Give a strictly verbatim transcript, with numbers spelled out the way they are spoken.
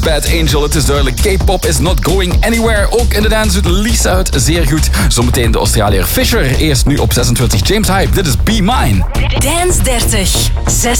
Bad Angel, het is duidelijk. K-pop is not going anywhere. Ook in de dance doet Lisa het zeer goed. Zometeen de Australiër Fisher. Eerst nu op zesentwintig James Hype. Dit is Be Mine. Dance dertig. zes